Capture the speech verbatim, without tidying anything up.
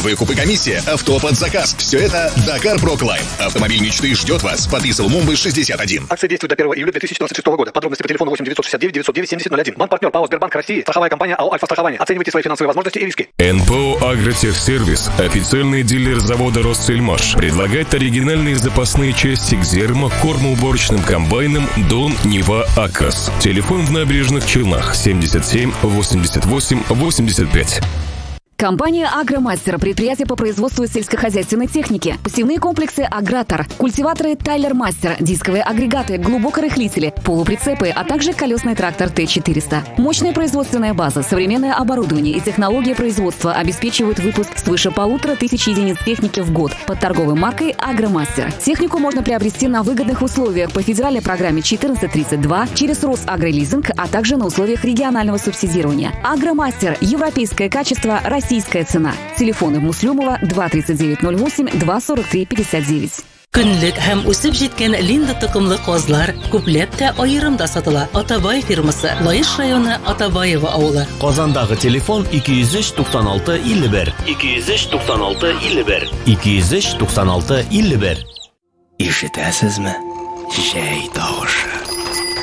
Выкуп и комиссия, авто под заказ. Все это Dakar Pro Climb. Автомобиль мечты ждет вас. Подпись Лумумбы шестьдесят один. Акция действует до первого июля две тысячи двадцать шестого года. Подробности по телефону восемь девятьсот шестьдесят девять девятьсот девять семьдесят ноль один. Банк-партнер ПАО Сбербанк России. Страховая компания АО Альфа-страхование. Оценивайте свои финансовые возможности и риски. эн пэ о «Агротехсервис», официальный дилер завода «Россельмаш», предлагает оригинальные запасные части к зерно, кормоуборочным комбайнам Дон, Нива, Акрос. Телефон в Набережных Челнах семьдесят семь восемьдесят восемь восемьдесят пять. Компания «Агромастер» – предприятие по производству сельскохозяйственной техники. Посевные комплексы «Агратор», культиваторы «Тайлер Мастер», дисковые агрегаты, глубокорыхлители, полуприцепы, а также колесный трактор Т четыреста. Мощная производственная база, современное оборудование и технология производства обеспечивают выпуск свыше полутора тысяч единиц техники в год под торговой маркой «Агромастер». Технику можно приобрести на выгодных условиях по федеральной программе четырнадцать тридцать два, через Росагролизинг, а также на условиях регионального субсидирования. «Агромастер» – европейское качество, российская цена. Телефоны Муслюмова два тридцать девять ноль восемь два сорок три пятьдесят девять. Көнлек һәм үсеп җиткән Линда токымлы казлар күпләп тә аерымда сатыла. Атабай фирмасы, Лаеш районы, Атабаева авылы. Казандагы телефон ике йөз өч туксан алты илле бер. ике йөз өч туксан алты илле бер. ике йөз өч туксан алты илле бер. Ишетәсезме? Җәй тавышы.